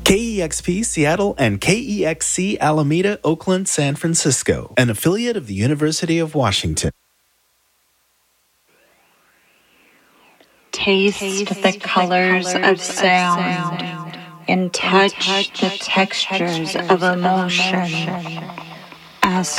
KEXP Seattle and KEXC Alameda, Oakland, San Francisco, an affiliate of the University of Washington. Taste the colors of sound, and touch the textures of emotion. As